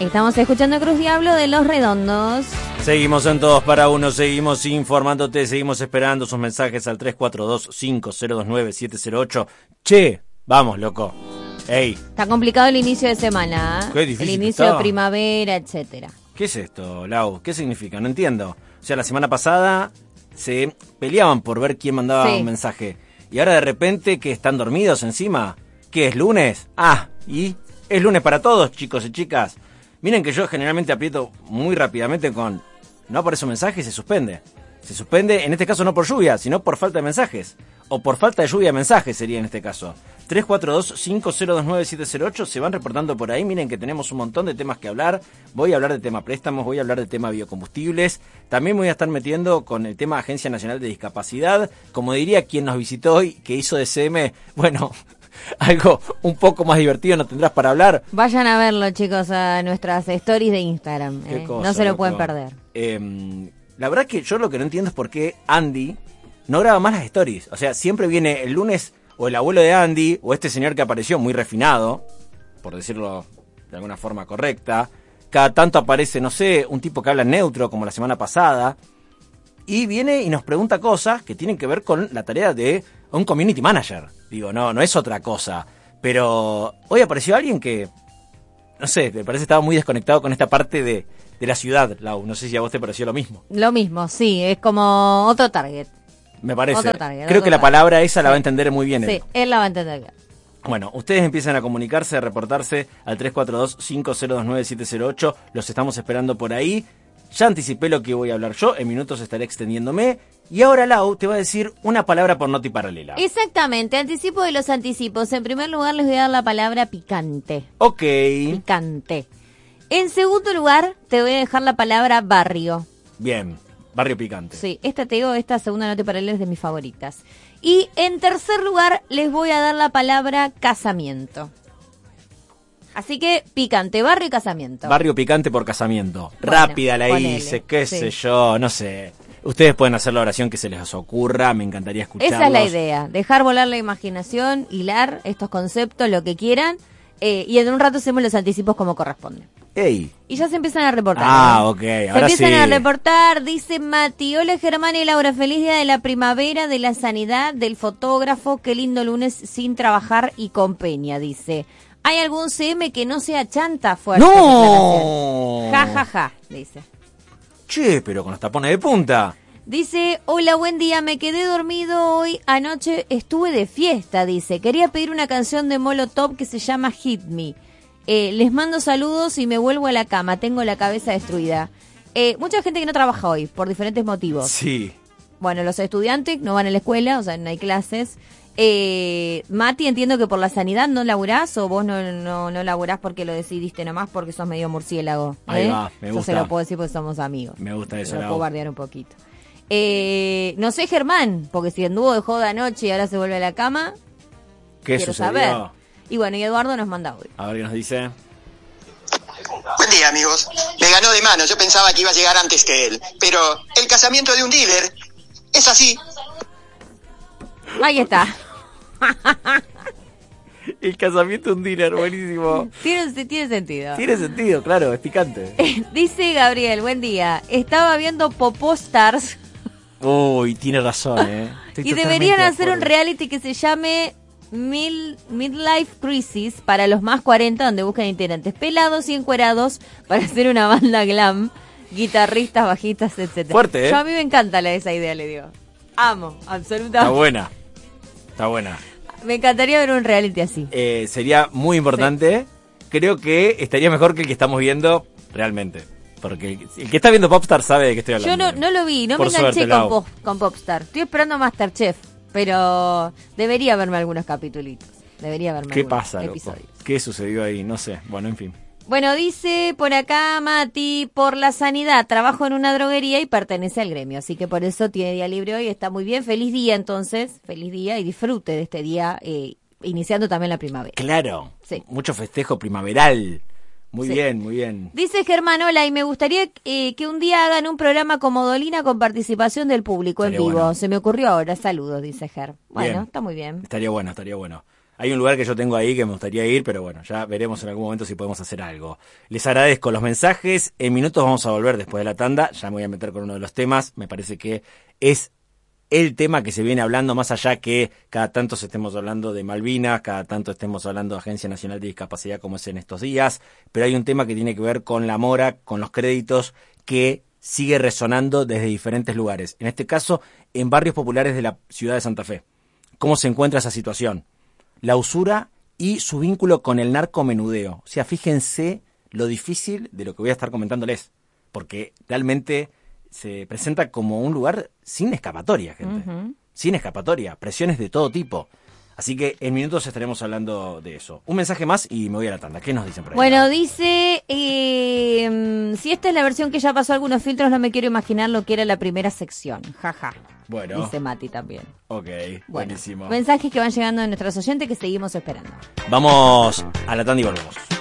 Estamos escuchando Cruz Diablo de Los Redondos. Seguimos en Todos para Uno, seguimos informándote, seguimos esperando sus mensajes al 342-5029-708. Che, vamos, loco. Ey. Está complicado el inicio de semana, ¿eh? Qué difícil el inicio está. de primavera, etcétera. ¿Qué es esto, Lau? ¿Qué significa? No entiendo. O sea, la semana pasada se peleaban por ver quién mandaba un mensaje. Y ahora de repente que están dormidos encima. ¿Qué es, lunes? Ah, y es lunes para todos, chicos y chicas. Miren que yo generalmente aprieto muy rápidamente con no aparece un mensaje y se suspende. Se suspende, en este caso no por lluvia, sino por falta de mensajes. O por falta de lluvia de mensajes sería en este caso. 342-5029-708, se van reportando por ahí. Miren que tenemos un montón de temas que hablar. Voy a hablar de tema préstamos, voy a hablar de tema biocombustibles. También me voy a estar metiendo con el tema Agencia Nacional de Discapacidad. Como diría quien nos visitó hoy, que hizo DCM, bueno, algo un poco más divertido no tendrás para hablar. Vayan a verlo, chicos, a nuestras stories de Instagram. Cosa, no se lo loco. pueden perder. La verdad que yo lo que no entiendo es por qué Andy no graba más las stories. O sea, siempre viene el lunes o el abuelo de Andy o este señor que apareció muy refinado, por decirlo de alguna forma correcta. Cada tanto aparece, no sé, un tipo que habla neutro como la semana pasada. Y viene y nos pregunta cosas que tienen que ver con la tarea de un community manager. Digo, no es otra cosa. Pero hoy apareció alguien que, no sé, me parece que estaba muy desconectado con esta parte de la ciudad, Lau. No sé si a vos te pareció lo mismo. Lo mismo, sí, es como otro target. Me parece. Otro target, Creo otro que la target. palabra esa la va a entender muy bien. Sí, él la va a entender. Bueno, ustedes empiezan a comunicarse, a reportarse al 342-5029-708. Los estamos esperando por ahí. Ya anticipé lo que voy a hablar yo. En minutos estaré extendiéndome. Y ahora Lau te va a decir una palabra por noti paralela. Exactamente, anticipo de los anticipos. En primer lugar les voy a dar la palabra picante. Ok. Picante. En segundo lugar te voy a dejar la palabra barrio. Bien. Barrio picante. Sí, esta segunda noti paralela es de mis favoritas. Y en tercer lugar les voy a dar la palabra casamiento. Así que picante, barrio y casamiento. Barrio picante por casamiento. Bueno, Rápida la ponele, hice, qué sí. sé yo, no sé. Ustedes pueden hacer la oración que se les ocurra, me encantaría escucharlos. Esa es la idea, dejar volar la imaginación, hilar estos conceptos, lo que quieran, y en un rato hacemos los anticipos como corresponde. ¡Ey! Y ya se empiezan a reportar. Ok, Se ahora sí. empiezan a reportar, dice Mati, hola Germán y Laura, feliz día de la primavera, de la sanidad, del fotógrafo, qué lindo lunes sin trabajar y con Peña, dice. ¿Hay algún CM que no sea chanta? Fuerte ¡No! declaración. Ja, ja, ja, dice. Che, pero con los tapones de punta. Dice, hola, buen día, me quedé dormido hoy, anoche estuve de fiesta, dice. Quería pedir una canción de Molotov que se llama Hit Me. Les mando saludos y me vuelvo a la cama, tengo la cabeza destruida. Mucha gente que no trabaja hoy, por diferentes motivos. Sí. Bueno, los estudiantes no van a la escuela, o sea, no hay clases. Mati, entiendo que por la sanidad no laburás o vos no laburás porque lo decidiste nomás porque sos medio murciélago. Ahí va, me Yo gusta. se lo puedo decir porque somos amigos. Me gusta eso, Lo Lau. puedo bardear un poquito. No sé, Germán, porque si anduvo de joda anoche y ahora se vuelve a la cama, ¿Qué quiero sucedió? saber. Y bueno, y Eduardo nos manda audio. A ver qué nos dice. Buen día, amigos. Me ganó de mano, yo pensaba que iba a llegar antes que él. Pero el casamiento de un dealer es así. Ahí está. El casamiento de un dealer, buenísimo. Tiene sentido. Tiene sentido, claro, es picante. Dice Gabriel, buen día. Estaba viendo Popó Stars Uy, tiene razón, Estoy y totalmente deberían de hacer un acuerdo. reality que se llame Midlife Crisis para los más 40, donde buscan integrantes pelados y encuerados para hacer una banda glam, guitarristas, bajistas, etcétera. Fuerte, Yo a mí me encanta esa idea, le digo. Amo, absolutamente. Está buena. Está buena. Me encantaría ver un reality así. Sería muy importante. Creo que estaría mejor que el que estamos viendo realmente. Porque el que está viendo Popstar sabe de qué estoy Yo hablando. no lo vi, no Por me enganché suerte, Lau. con Popstar. Estoy esperando Masterchef, pero debería verme algunos capitulitos. Debería verme ¿Qué algunos pasa, loco? episodios. ¿Qué sucedió ahí? No sé. Bueno, en fin. Bueno, dice por acá Mati, por la sanidad, trabajo en una droguería y pertenece al gremio, así que por eso tiene día libre hoy, está muy bien. Feliz día entonces, feliz día y disfrute de este día, iniciando también la primavera. Claro. Sí. Mucho festejo primaveral. Muy Sí. bien, muy bien. Dice Germán, hola, y me gustaría que un día hagan un programa como Dolina con participación del público Estaría en vivo. bueno. Se me ocurrió ahora, saludos, dice Ger. Bueno, Bien. está muy bien. Estaría bueno, estaría bueno. Hay un lugar que yo tengo ahí que me gustaría ir, pero bueno, ya veremos en algún momento si podemos hacer algo. Les agradezco los mensajes. En minutos vamos a volver después de la tanda. Ya me voy a meter con uno de los temas. Me parece que es el tema que se viene hablando, más allá que cada tanto estemos hablando de Malvinas, cada tanto estemos hablando de Agencia Nacional de Discapacidad como es en estos días, pero hay un tema que tiene que ver con la mora, con los créditos, que sigue resonando desde diferentes lugares. En este caso, en barrios populares de la ciudad de Santa Fe. ¿Cómo se encuentra esa situación? La usura y su vínculo con el narcomenudeo. O sea, fíjense lo difícil de lo que voy a estar comentándoles, porque realmente se presenta como un lugar sin escapatoria, gente. Sin escapatoria, presiones de todo tipo. Así que en minutos estaremos hablando de eso. Un mensaje más y me voy a la tanda. ¿Qué nos dicen por ahí? Bueno, dice, si esta es la versión que ya pasó algunos filtros, no me quiero imaginar lo que era la primera sección. Jaja. Bueno. Dice Mati también. Ok, Bueno, buenísimo. mensajes que van llegando de nuestros oyentes que seguimos esperando. Vamos a la tanda y volvemos.